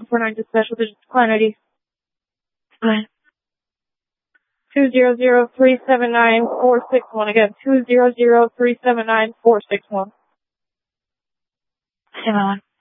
249 to special digits decline ID. Right. 200379461. Again, 200379461. Same one.